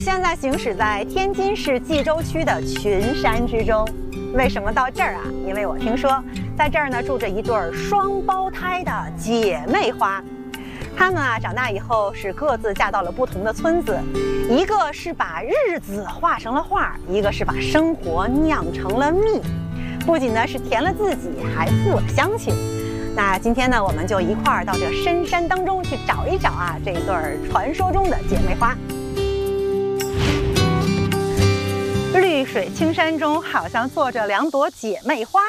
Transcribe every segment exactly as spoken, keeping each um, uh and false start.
现在行驶在天津市蓟州区的群山之中。为什么到这儿啊？因为我听说在这儿呢住着一对双胞胎的姐妹花。她们啊长大以后是各自嫁到了不同的村子，一个是把日子画成了画，一个是把生活酿成了蜜。不仅呢是甜了自己，还富了乡情。那今天呢，我们就一块儿到这深山当中去找一找啊这一对传说中的姐妹花。绿水青山中好像坐着两朵姐妹花。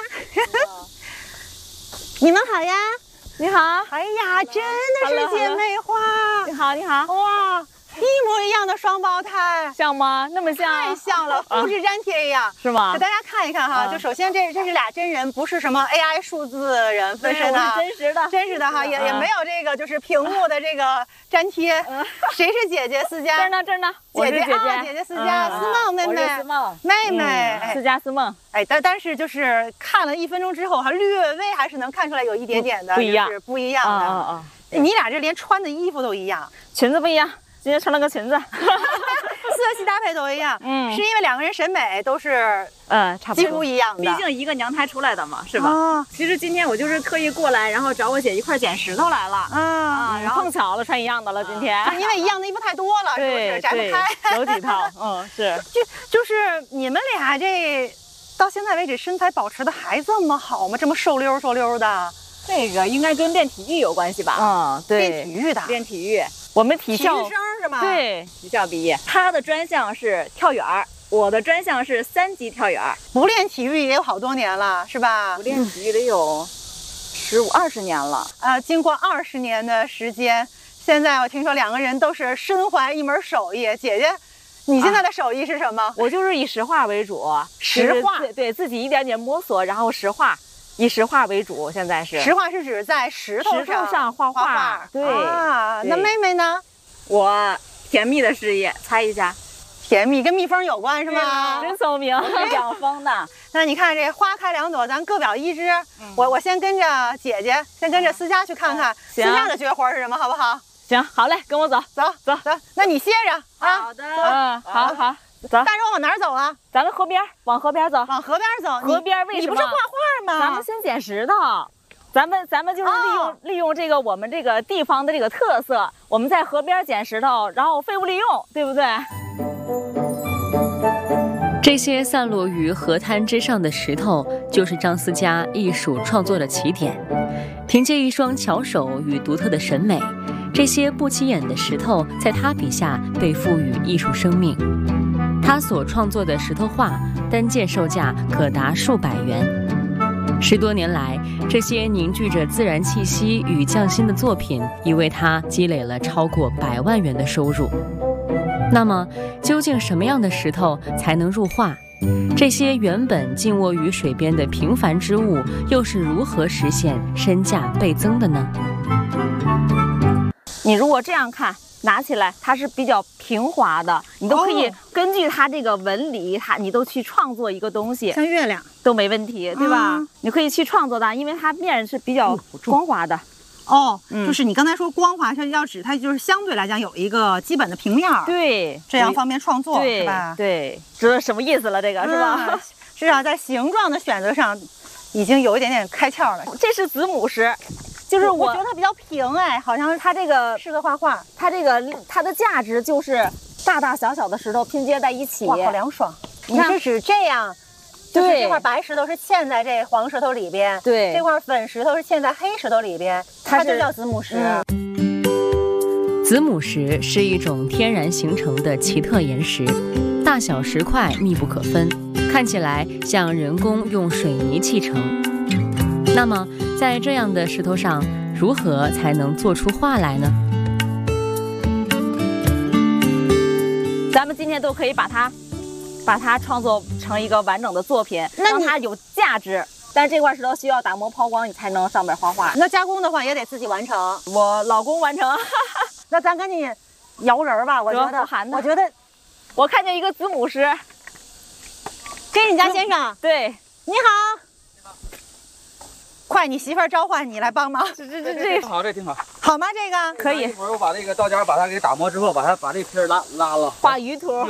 你们好呀！ 你好。 哎呀，真的是姐妹花！ 你好，你好。 哇，一模一样的双胞胎， 像吗？那么像？ 太像了，复制粘贴一样， 是吗？ 给大家看一看哈。就首先这这是俩真人，不是什么 A I 数字人分身的， 真实的， 真实的哈，也也没有这个就是屏幕的这个粘贴。谁是姐姐？思佳。 这儿呢，这儿呢。 姐姐啊， 姐姐思佳，思梦妹妹， 思梦妹妹， 思佳思梦。 哎，但但是就是看了一分钟之后，还略微还是能看出来有一点点的不一样， 不一样的。 啊啊！ 你俩这连穿的衣服都一样， 裙子不一样。今天穿了个裙子， 色系搭配都一样，嗯，是因为两个人审美都是， 嗯，差不多几乎一样的。 毕竟一个娘胎出来的嘛，是吧？ 啊， 其实今天我就是特意过来，然后找我姐一块捡石头来了， 啊， 然后碰巧了穿一样的了，今天。 因为一样的衣服太多了，是不是？摘不开， 有几套，嗯，是。 就就是你们俩这到现在为止身材保持的还这么好吗？这么瘦溜瘦溜的。 这个应该跟练体育有关系吧？ 嗯，对， 练体育的， 练体育。 我们体校体育生是吗？ 对， 体校毕业。他的专项是跳远，我的专项是三级跳远。 不练体育也有好多年了，是吧？ 不练体育得有十五二十年了。 呃，经过二十年的时间，现在我听说两个人都是身怀一门手艺。姐姐，你现在的手艺是什么？ 啊、我就是以石画为主， 石画， 对对，自己一点点摸索，然后石画。以石画为主，现在是石画是指在石头上石头上画画，画对啊。那妹妹呢？ 我甜蜜的事业，猜一下， 甜蜜跟蜜蜂有关是吗？ 真聪明， 养蜂的。 那你看这花开两朵，咱各表一枝。嗯、我我先跟着姐姐，先跟着思佳去看看思佳的绝活是什么，好不好？ 行，好嘞，跟我走， 走走走。那你歇着啊。 好的， 嗯，好好。走， 带着我往哪儿走啊？ 咱们河边，往河边走。 往河边走。 河边为什么？ 你不是画画吗？ 咱们先捡石头。咱们咱们就是利用、哦、利用这个我们这个地方的这个特色，我们在河边捡石头，然后废物利用，对不对？ 这些散落于河滩之上的石头，就是张思佳艺术创作的起点。凭借一双巧手与独特的审美，这些不起眼的石头在他笔下被赋予艺术生命。他所创作的石头画单件售价可达数百元。十多年来，这些凝聚着自然气息与匠心的作品，已为他积累了超过百万元的收入。那么，究竟什么样的石头才能入画？这些原本静卧于水边的平凡之物，又是如何实现身价倍增的呢？ 你如果这样看，拿起来它是比较平滑的，你都可以根据它这个纹理，它你都去创作一个东西， 像月亮都没问题，对吧？嗯、你可以去创作它，因为它面是比较光滑的。 哦，嗯、就是你刚才说光滑，它要指它就是相对来讲有一个基本的平面， 对， 这样方便创作，是吧？ 对，知道什么意思了？这个、嗯、是吧？ 至少在形状的选择上，已经有一点点开窍了。 这是子母石。就是 我, 我觉得它比较平，哎，好像它这个适合画画。 它这个它的价值就是大大小小的石头拼接在一起， 哇，好凉爽！你是指这样？就是这块白石头是嵌在这黄石头里边， 对， 这块粉石头是嵌在黑石头里边，它就叫子母石。 嗯、子母石是一种天然形成的奇特岩石，大小石块密不可分，看起来像人工用水泥砌成。那么，在这样的石头上，如何才能做出画来呢？ 咱们今天都可以把它，把它创作成一个完整的作品，让它有价值。但是这块石头需要打磨抛光，你才能上面画画。 那加工的话也得自己完成， 我老公完成。 那咱赶紧摇人吧，我觉得，我觉得， 我看见一个子母石， 这是你家先生？ 对， 你好。快，你媳妇儿召唤你来帮忙。 这这这这挺好，这挺好， 好吗？这个可以。 一会儿我把这个到家把它给打磨之后，把它把这皮拉拉了， 画鱼图。